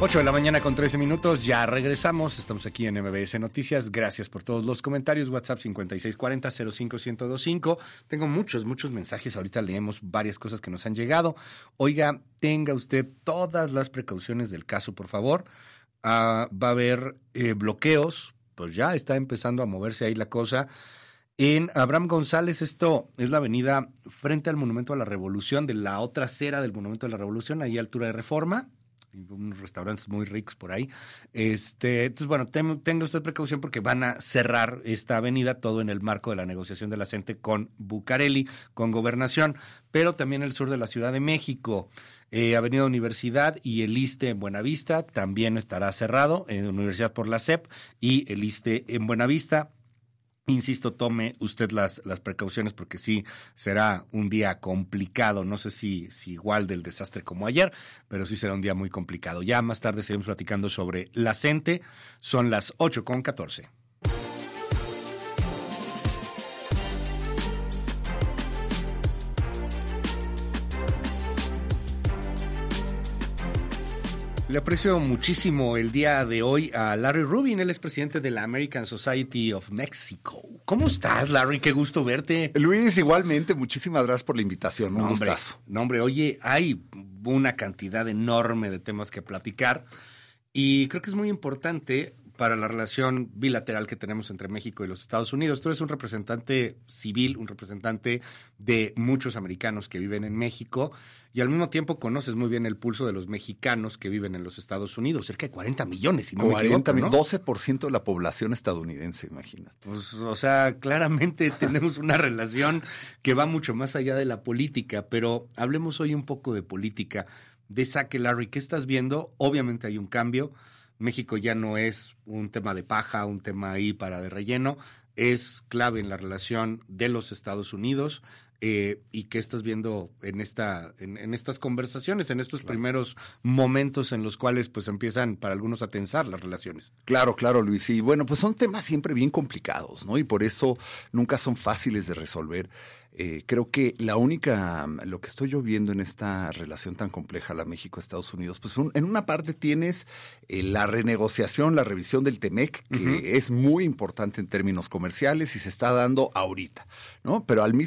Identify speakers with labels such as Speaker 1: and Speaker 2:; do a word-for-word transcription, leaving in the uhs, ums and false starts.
Speaker 1: ocho de la mañana con trece minutos, ya regresamos, estamos aquí en M B S Noticias, gracias por todos los comentarios, WhatsApp cincuenta y seis cuarenta cero cinco uno dos cinco, tengo muchos, muchos mensajes, ahorita leemos varias cosas que nos han llegado. Oiga, tenga usted todas las precauciones del caso, por favor, uh, va a haber eh, bloqueos, pues ya está empezando a moverse ahí la cosa. En Abraham González, esto es la avenida frente al Monumento a la Revolución, de la otra acera del Monumento a la Revolución, ahí a altura de Reforma, unos restaurantes muy ricos por ahí. Este, entonces, bueno, ten, tenga usted precaución porque van a cerrar esta avenida, todo en el marco de la negociación de la C E N T E con Bucareli, con Gobernación, pero también el sur de la Ciudad de México, eh, Avenida Universidad y el ISSSTE en Buenavista también estará cerrado, en Universidad por la S E P y el ISSSTE en Buenavista. Insisto, tome usted las, las precauciones porque sí será un día complicado, no sé si, si igual del desastre como ayer, pero sí será un día muy complicado. Ya más tarde seguimos platicando sobre la C E N T E, son las ocho con catorce. Le aprecio muchísimo el día de hoy a Larry Rubin, él es presidente de la American Society of Mexico. ¿Cómo estás, Larry? Qué gusto verte.
Speaker 2: Luis, igualmente, muchísimas gracias por la invitación, un gustazo.
Speaker 1: No, hombre, oye, hay una cantidad enorme de temas que platicar y creo que es muy importante para la relación bilateral que tenemos entre México y los Estados Unidos. Tú eres un representante civil, un representante de muchos americanos que viven en México y al mismo tiempo conoces muy bien el pulso de los mexicanos que viven en los Estados Unidos, cerca de cuarenta millones, si no me equivoco, ¿no?
Speaker 2: doce por ciento de la población estadounidense, imagínate.
Speaker 1: Pues, o sea, claramente tenemos una relación que va mucho más allá de la política, pero hablemos hoy un poco de política. De saque, Larry, ¿qué estás viendo? Obviamente hay un cambio. México ya no es un tema de paja, un tema ahí para de relleno, es clave en la relación de los Estados Unidos. Eh, ¿Y qué estás viendo en esta, en, en estas conversaciones, en estos claro. primeros momentos en los cuales pues empiezan para algunos a tensar las relaciones?
Speaker 2: Claro, claro, Luis. Y bueno, pues son temas siempre bien complicados, ¿no? Y por eso nunca son fáciles de resolver. Eh, creo que la única, lo que estoy yo viendo en esta relación tan compleja, la México-Estados Unidos, pues un, en una parte tienes eh, la renegociación, la revisión del TEMEC, que uh-huh. es muy importante en términos comerciales y se está dando ahorita, ¿no? Pero al mismo